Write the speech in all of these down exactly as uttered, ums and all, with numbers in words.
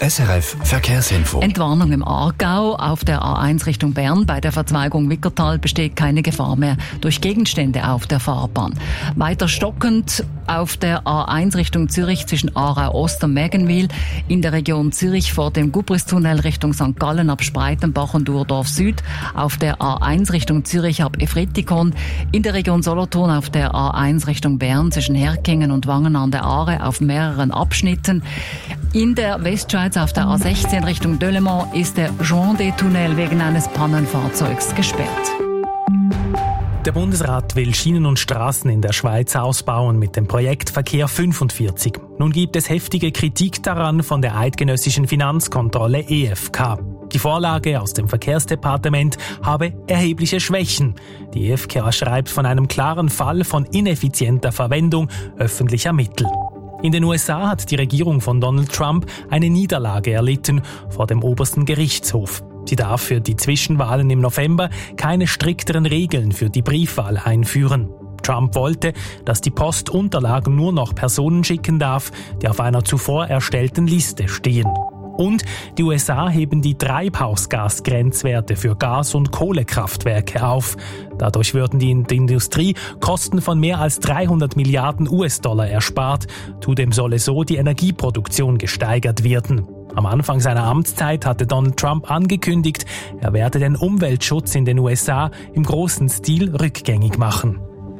S R F Verkehrsinfo. Entwarnung im Aargau auf der A eins Richtung Bern. Bei der Verzweigung Wickertal besteht keine Gefahr mehr durch Gegenstände auf der Fahrbahn. Weiter stockend auf der A eins Richtung Zürich zwischen Aarau Ost und Mägenwil. In der Region Zürich vor dem Gubristunnel Richtung Sankt Gallen ab Spreitenbach und Urdorf Süd. Auf der A eins Richtung Zürich ab Efretikon. In der Region Solothurn auf der A eins Richtung Bern zwischen Herkingen und Wangen an der Aare auf mehreren Abschnitten. In der Westschweiz auf der A sechzehn Richtung Delemont ist der Jean-des-Tunnel wegen eines Pannenfahrzeugs gesperrt. Der Bundesrat will Schienen und Straßen in der Schweiz ausbauen mit dem Projekt Verkehr fünfundvierzig. Nun gibt es heftige Kritik daran von der eidgenössischen Finanzkontrolle E F K. Die Vorlage aus dem Verkehrsdepartement habe erhebliche Schwächen. Die E F K schreibt von einem klaren Fall von ineffizienter Verwendung öffentlicher Mittel. In den U S A hat die Regierung von Donald Trump eine Niederlage erlitten vor dem obersten Gerichtshof. Sie darf für die Zwischenwahlen im November keine strikteren Regeln für die Briefwahl einführen. Trump wollte, dass die Post Unterlagen nur noch Personen schicken darf, die auf einer zuvor erstellten Liste stehen. Und die U S A heben die Treibhausgasgrenzwerte für Gas- und Kohlekraftwerke auf. Dadurch würden die in der Industrie Kosten von mehr als dreihundert Milliarden U S-Dollar erspart. Zudem solle so die Energieproduktion gesteigert werden. Am Anfang seiner Amtszeit hatte Donald Trump angekündigt, er werde den Umweltschutz in den U S A im großen Stil rückgängig machen.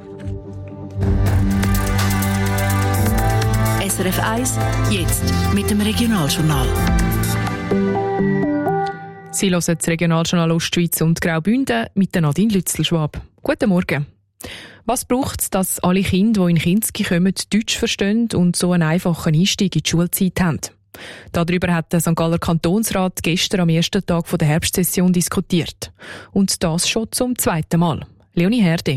S R F eins, jetzt mit dem Regionaljournal. Sie hören das Regionaljournal Ostschweiz und Graubünden mit Nadine Lützelschwab. Guten Morgen. Was braucht es, dass alle Kinder, die in Kinski kommen, Deutsch verstehen und so einen einfachen Einstieg in die Schulzeit haben? Darüber hat der Sankt Galler Kantonsrat gestern am ersten Tag der Herbstsession diskutiert. Und das schon zum zweiten Mal. Leonie Herde.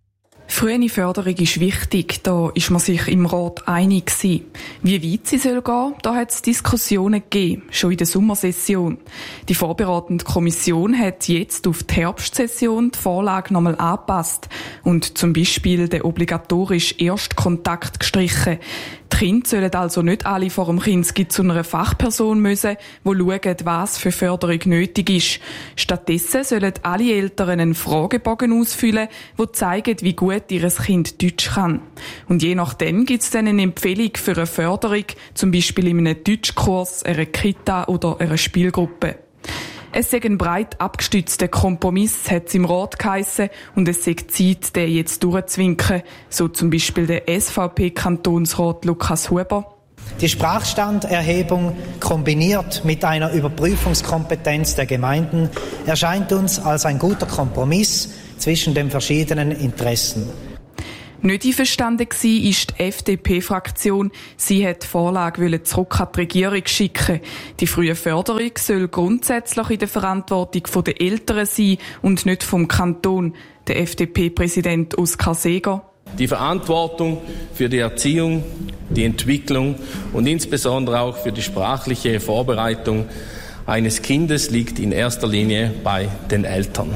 Frühe Förderung ist wichtig, da ist man sich im Rat einig gewesen. Wie weit sie soll gehen, da hat es Diskussionen gegeben, schon in der Sommersession. Die vorbereitende Kommission hat jetzt auf die Herbstsession die Vorlage nochmal angepasst und zum Beispiel den obligatorischen Erstkontakt gestrichen. Die Kinder sollen also nicht alle vor dem Kinski zu einer Fachperson müssen, die schauen, was für Förderung nötig ist. Stattdessen sollen alle Eltern einen Fragebogen ausfüllen, der zeigt, wie gut ihr Kind Deutsch kann. Und je nachdem gibt es dann eine Empfehlung für eine Förderung, zum Beispiel in einem Deutschkurs, einer Kita oder einer Spielgruppe. Es sei ein breit abgestützter Kompromiss, hat es im Rat geheissen, und es sei Zeit, den jetzt durchzuwinken, so zum Beispiel der S V P-Kantonsrat Lukas Huber. Die Sprachstanderhebung kombiniert mit einer Überprüfungskompetenz der Gemeinden erscheint uns als ein guter Kompromiss zwischen den verschiedenen Interessen. Nicht einverstanden war die F D P-Fraktion. Sie hat die Vorlage zurück an die Regierung schicken. Die frühe Förderung soll grundsätzlich in der Verantwortung der Eltern sein und nicht vom Kanton. Der F D P-Präsident Oskar Seeger. Die Verantwortung für die Erziehung, die Entwicklung und insbesondere auch für die sprachliche Vorbereitung eines Kindes liegt in erster Linie bei den Eltern.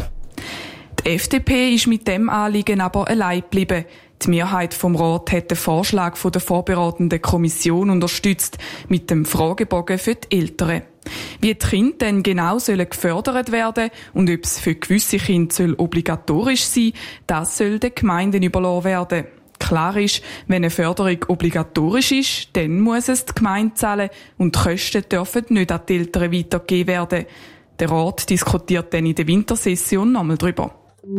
Die F D P ist mit dem Anliegen aber allein geblieben. Die Mehrheit vom Rat hat den Vorschlag von der vorbereitenden Kommission unterstützt mit dem Fragebogen für die Eltern. Wie die Kinder dann genau sollen gefördert werden und ob es für gewisse Kinder soll obligatorisch sein, das soll den Gemeinden überlassen werden. Klar ist, wenn eine Förderung obligatorisch ist, dann muss es die Gemeinde zahlen und die Kosten dürfen nicht an die Eltern weitergegeben werden. Der Rat diskutiert dann in der Wintersession nochmal darüber.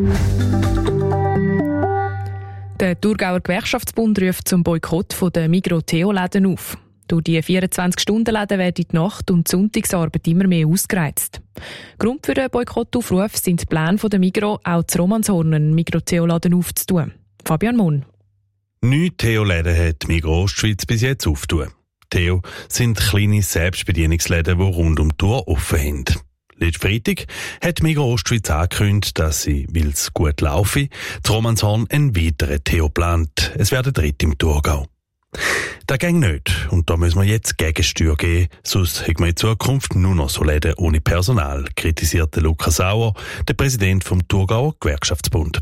Der Thurgauer Gewerkschaftsbund ruft zum Boykott der Migros-Theo-Läden auf. Durch die vierundzwanzig-Stunden-Läden werden die Nacht- und Sonntagsarbeit immer mehr ausgereizt. Grund für den Boykottaufruf sind die Pläne der Migros, auch zu Romanshorn einen Migros-Theo-Laden aufzutun. Fabian Mohn. Neun Theo-Läden hat Migros Ostschweiz bis jetzt aufgetan. Theo sind kleine Selbstbedienungsläden, die rund um die Tour offen haben. Letzten Freitag hat Migros Ostschweiz angekündigt, dass sie, weil es gut laufe, zu Romanshorn einen weiteren Theo plant. Es werden dritt im Thurgau. Das geht nicht. Und da müssen wir jetzt Gegensteuer geben, sonst haben wir in Zukunft nur noch so Läden ohne Personal, kritisierte Lukas Sauer, der Präsident vom Thurgauer Gewerkschaftsbund.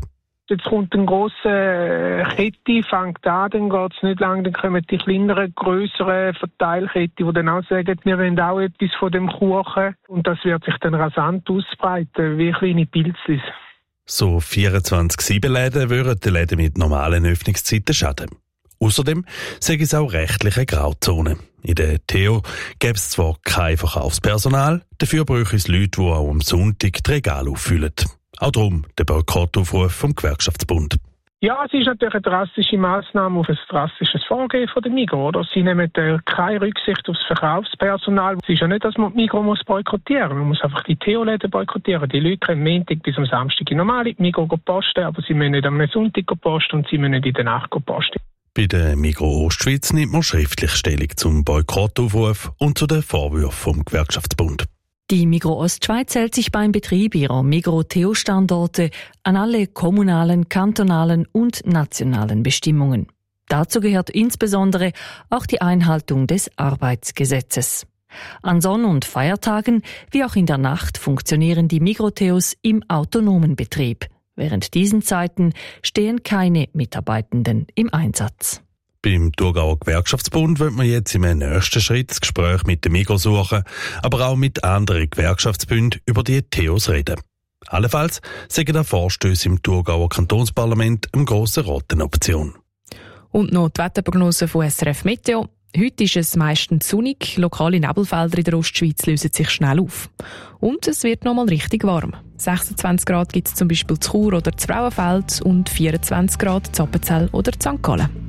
Jetzt kommt eine grosse Kette, fängt an, dann geht es nicht lang, dann kommen die kleineren, grösseren Verteilketten, die dann auch sagen, wir wollen auch etwas von dem Kuchen. Und das wird sich dann rasant ausbreiten, wie kleine Pilzlis. So vierundzwanzig sieben Läden würden den Läden mit normalen Öffnungszeiten schaden. Außerdem sage es auch rechtliche Grauzonen. In der Theo gäbe es zwar kein Verkaufspersonal, dafür bräuchte es Leute, die auch am Sonntag die Regale auffüllen. Auch darum der Boykottaufruf vom Gewerkschaftsbund. Ja, es ist natürlich eine drastische Massnahme auf ein drastisches Vorgehen von der Migros. Oder? Sie nehmen äh, keine Rücksicht auf das Verkaufspersonal. Es ist ja nicht, dass man die Migros muss boykottieren muss. Man muss einfach die Theo-Läden boykottieren. Die Leute können Montag bis am Samstag normal in die Migros posten, aber sie müssen nicht am Sonntag posten und sie müssen nicht in der Nacht posten. Bei der Migros Ostschweiz nimmt man schriftlich Stellung zum Boykottaufruf und zu den Vorwürfen vom Gewerkschaftsbund. Die Migros Ostschweiz hält sich beim Betrieb ihrer Migros-Theo-Standorte an alle kommunalen, kantonalen und nationalen Bestimmungen. Dazu gehört insbesondere auch die Einhaltung des Arbeitsgesetzes. An Sonn- und Feiertagen wie auch in der Nacht funktionieren die Migros-Theos im autonomen Betrieb. Während diesen Zeiten stehen keine Mitarbeitenden im Einsatz. Beim Thurgauer Gewerkschaftsbund wird man jetzt im nächsten Schritt das Gespräch mit den Migros suchen, aber auch mit anderen Gewerkschaftsbünden über die Theos reden. Allenfalls sagen da Vorstöße im Thurgauer Kantonsparlament im Grossen Rat eine Option. Und noch die Wetterprognose von S R F Meteo. Heute ist es meistens sonnig, lokale Nebelfelder in der Ostschweiz lösen sich schnell auf. Und es wird noch mal richtig warm. sechsundzwanzig Grad gibt es zum Beispiel zu Chur oder zu Frauenfeld und vierundzwanzig Grad zu Appenzell oder zu Sankt Gallen.